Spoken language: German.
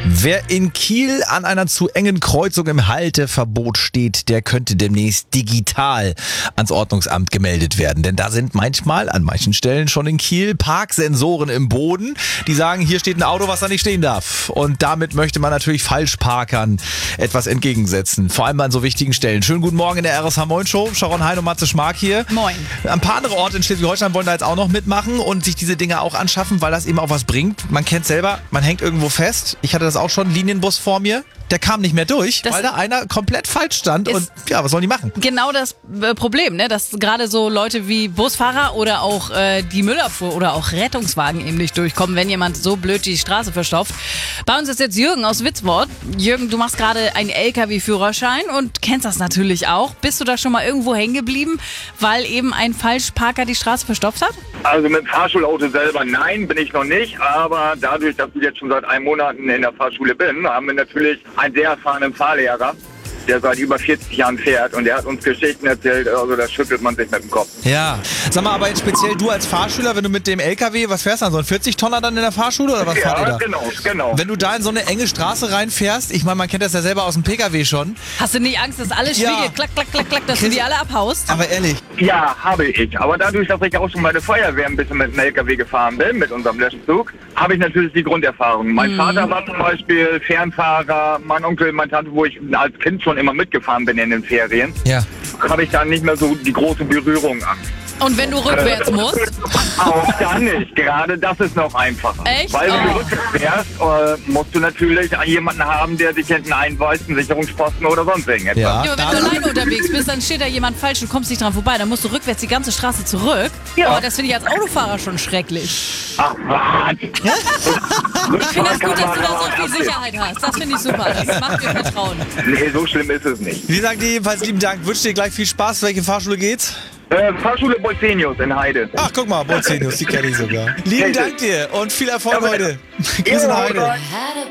Wer in Kiel an einer zu engen Kreuzung im Halteverbot steht, der könnte demnächst digital ans Ordnungsamt gemeldet werden. Denn da sind manchmal, an manchen Stellen schon in Kiel, Parksensoren im Boden, die sagen, hier steht ein Auto, was da nicht stehen darf. Und damit möchte man natürlich Falschparkern etwas entgegensetzen. Vor allem an so wichtigen Stellen. Schönen guten Morgen in der RSH Moin Show. Sharon Hein und Matze Schmark hier. Moin. Ein paar andere Orte in Schleswig-Holstein wollen da jetzt auch noch mitmachen und sich diese Dinge auch anschaffen, weil das eben auch was bringt. Man kennt selber, man hängt irgendwo fest. Ich hatte das auch schon, Linienbus vor mir. Der kam nicht mehr durch, weil da einer komplett falsch stand. Und ja, was sollen die machen? Genau das Problem, ne? Dass gerade so Leute wie Busfahrer oder auch die Müllabfuhr oder auch Rettungswagen eben nicht durchkommen, wenn jemand so blöd die Straße verstopft. Bei uns ist jetzt Jürgen aus Witzwort. Jürgen, du machst gerade einen LKW-Führerschein und kennst das natürlich auch. Bist du da schon mal irgendwo hängen geblieben, weil eben ein Falschparker die Straße verstopft hat? Also mit dem Fahrschulauto selber nein, bin ich noch nicht. Aber dadurch, dass ich jetzt schon seit 1 Monat in der Fahrschule bin, haben wir natürlich einen sehr erfahrenen Fahrlehrer, der seit über 40 Jahren fährt, und der hat uns Geschichten erzählt, also da schüttelt man sich mit dem Kopf. Ja, sag mal, aber jetzt speziell du als Fahrschüler, wenn du mit dem LKW, was fährst du dann, so ein 40-Tonner dann in der Fahrschule oder was fahrt ihr da? Genau. Wenn du da in so eine enge Straße reinfährst, ich meine, man kennt das ja selber aus dem PKW schon. Hast du nicht Angst, dass alles spiegelt, klack, klack, klack, klack, dass du die alle abhaust? Aber ehrlich. Ja, habe ich. Aber dadurch, dass ich auch schon bei der Feuerwehr ein bisschen mit dem LKW gefahren bin, mit unserem Löschzug, habe ich natürlich die Grunderfahrung. Mein Vater war zum Beispiel Fernfahrer, mein Onkel, meine Tante, wo ich als Kind schon immer mitgefahren bin in den Ferien, Ja. habe ich da nicht mehr so die große Berührung an. Und wenn du rückwärts musst? Auch dann nicht. Gerade das ist noch einfacher. Echt? Weil wenn du rückwärts fährst, musst du natürlich jemanden haben, der dich hinten einweist, einen Sicherungsposten oder sonst irgendetwas. Ja. Ja, aber wenn du alleine unterwegs bist, dann steht da jemand falsch und kommst nicht dran vorbei. Dann musst du rückwärts die ganze Straße zurück. Ja. Aber das finde ich als Autofahrer schon schrecklich. Ach, was? Ich finde das gut, dass du da so viel Sicherheit hast. Das finde ich super. Das macht mir Vertrauen. Nee, so schlimm ist es nicht. Wie sagt ihr jedenfalls lieben Dank, wünsche dir gleich viel Spaß. Welche Fahrschule geht's? Fahrschule Bolzenius in Heide. Ach, guck mal, Bolzenius, die kenne ich sogar. Lieben Dank dir und viel Erfolg heute. Grüße nach Heide.